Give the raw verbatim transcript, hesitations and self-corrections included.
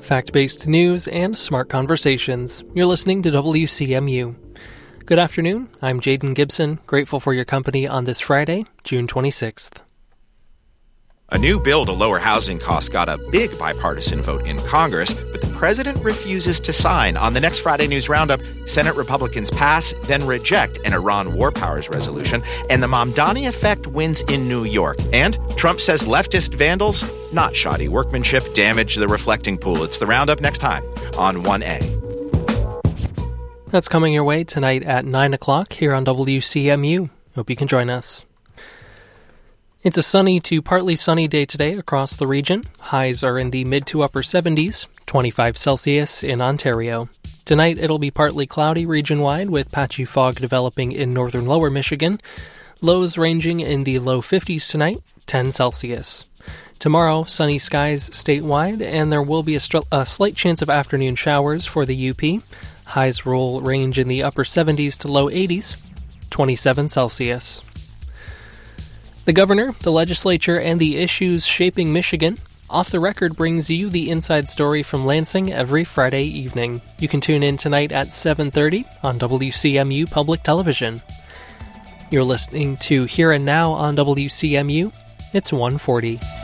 fact-based news, and smart conversations. You're listening to W C M U. Good afternoon, I'm Jaden Gibson, grateful for your company on this Friday, June twenty-sixth. A new bill to lower housing costs got a big bipartisan vote in Congress, but the president refuses to sign. On the next Friday News Roundup, Senate Republicans pass, then reject an Iran war powers resolution, and the Mamdani effect wins in New York. And Trump says leftist vandals, not shoddy workmanship, damage the reflecting pool. It's the Roundup next time on one A. That's coming your way tonight at nine o'clock here on W C M U. Hope you can join us. It's a sunny to partly sunny day today across the region. Highs are in the mid to upper seventies, twenty-five Celsius in Ontario. Tonight it'll be partly cloudy region-wide with patchy fog developing in northern lower Michigan. Lows ranging in the low fifties tonight, ten Celsius. Tomorrow, sunny skies statewide, and there will be a, str- a slight chance of afternoon showers for the U P. Highs will range in the upper seventies to low eighties, twenty-seven Celsius. The governor, the legislature, and the issues shaping Michigan. Off the Record brings you the inside story from Lansing every Friday evening. You can tune in tonight at seven thirty on W C M U Public Television. You're listening to Here and Now on W C M U. It's one forty.